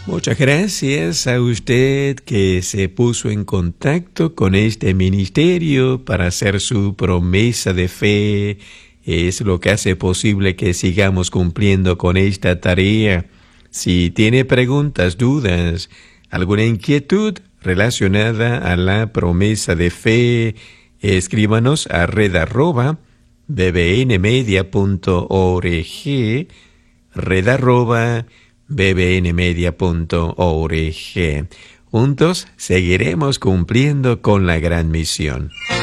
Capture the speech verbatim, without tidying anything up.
Muchas gracias a usted que se puso en contacto con este ministerio para hacer su promesa de fe. Es lo que hace posible que sigamos cumpliendo con esta tarea. Si tiene preguntas, dudas, alguna inquietud relacionada a la promesa de fe, escríbanos a red arroba bbnmedia punto org, red arroba bbnmedia punto org. Juntos seguiremos cumpliendo con la gran misión.